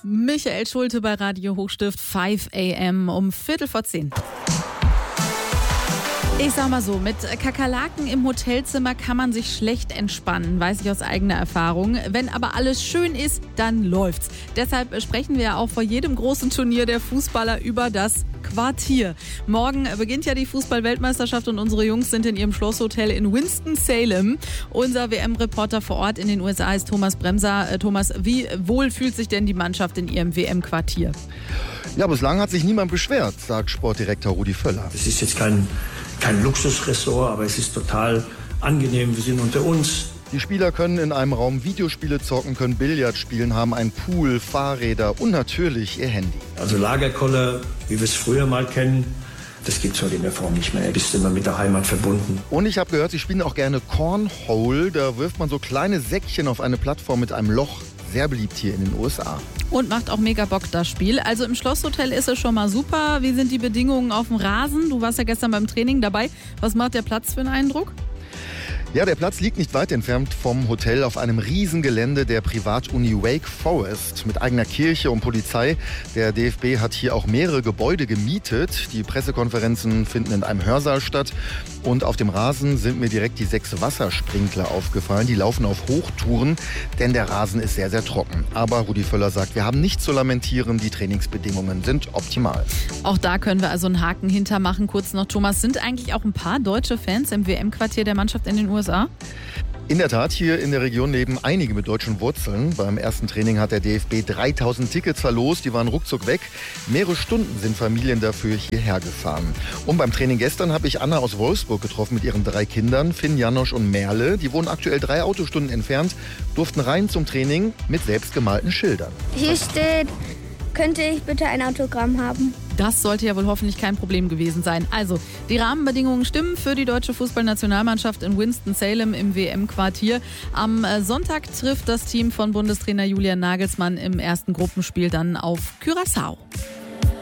Michael Schulte bei Radio Hochstift, 5 a.m. um 9:45. Ich sag mal so, mit Kakerlaken im Hotelzimmer kann man sich schlecht entspannen, weiß ich aus eigener Erfahrung. Wenn aber alles schön ist, dann läuft's. Deshalb sprechen wir ja auch vor jedem großen Turnier der Fußballer über das Quartier. Morgen beginnt ja die Fußball-Weltmeisterschaft und unsere Jungs sind in ihrem Schlosshotel in Winston-Salem. Unser WM-Reporter vor Ort in den USA ist Thomas Bremser. Thomas, wie wohl fühlt sich denn die Mannschaft in ihrem WM-Quartier? Ja, bislang hat sich niemand beschwert, sagt Sportdirektor Rudi Völler. Es ist jetzt kein Luxusressort, aber es ist total angenehm. Wir sind unter uns. Die Spieler können in einem Raum Videospiele zocken, können Billard spielen, haben einen Pool, Fahrräder und natürlich ihr Handy. Also Lagerkoller, wie wir es früher mal kennen, das gibt es heute in der Form nicht mehr. Du bist immer mit der Heimat verbunden. Und ich habe gehört, sie spielen auch gerne Cornhole. Da wirft man so kleine Säckchen auf eine Plattform mit einem Loch. Sehr beliebt hier in den USA. Und macht auch mega Bock, das Spiel. Also im Schlosshotel ist es schon mal super. Wie sind die Bedingungen auf dem Rasen? Du warst ja gestern beim Training dabei. Was macht der Platz für einen Eindruck? Ja, der Platz liegt nicht weit entfernt vom Hotel auf einem Riesengelände der Privatuni Wake Forest mit eigener Kirche und Polizei. Der DFB hat hier auch mehrere Gebäude gemietet. Die Pressekonferenzen finden in einem Hörsaal statt. Und auf dem Rasen sind mir direkt die 6 Wassersprinkler aufgefallen. Die laufen auf Hochtouren, denn der Rasen ist sehr, sehr trocken. Aber Rudi Völler sagt, wir haben nichts zu lamentieren. Die Trainingsbedingungen sind optimal. Auch da können wir also einen Haken hintermachen. Kurz noch, Thomas, sind eigentlich auch ein paar deutsche Fans im WM-Quartier der Mannschaft in den USA? In der Tat, hier in der Region leben einige mit deutschen Wurzeln. Beim ersten Training hat der DFB 3000 Tickets verlost, die waren ruckzuck weg. Mehrere Stunden sind Familien dafür hierher gefahren. Und beim Training gestern habe ich Anna aus Wolfsburg getroffen mit ihren 3 Kindern, Finn, Janosch und Merle. Die wohnen aktuell 3 Autostunden entfernt, durften rein zum Training mit selbstgemalten Schildern. Hier steht, könnte ich bitte ein Autogramm haben? Das sollte ja wohl hoffentlich kein Problem gewesen sein. Also, die Rahmenbedingungen stimmen für die deutsche Fußballnationalmannschaft in Winston-Salem im WM-Quartier. Am Sonntag trifft das Team von Bundestrainer Julian Nagelsmann im ersten Gruppenspiel dann auf Curaçao.